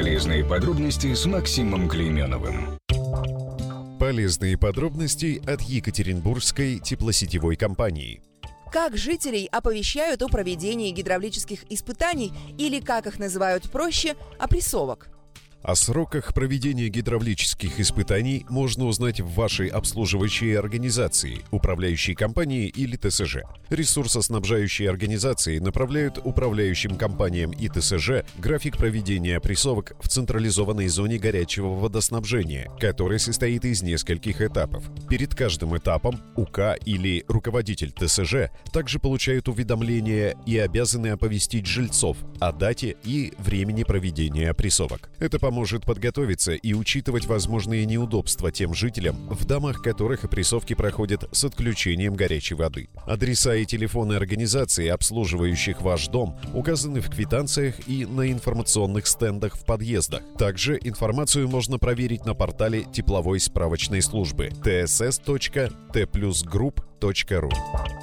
Полезные подробности с Максимом Клейменовым. Полезные подробности от Екатеринбургской теплосетевой компании. Как жителей оповещают о проведении гидравлических испытаний или, как их называют проще, опрессовок? О сроках проведения гидравлических испытаний можно узнать в вашей обслуживающей организации, управляющей компании или ТСЖ. Ресурсоснабжающие организации направляют управляющим компаниям и ТСЖ график проведения опрессовок в централизованной зоне горячего водоснабжения, который состоит из нескольких этапов. Перед каждым этапом УК или руководитель ТСЖ также получают уведомления и обязаны оповестить жильцов о дате и времени проведения опрессовок. Это поможет подготовиться и учитывать возможные неудобства тем жителям, в домах которых опрессовки проходят с отключением горячей воды. Адреса и телефоны организаций, обслуживающих ваш дом, указаны в квитанциях и на информационных стендах в подъездах. Также информацию можно проверить на портале тепловой справочной службы tss.tplusgroup.ru.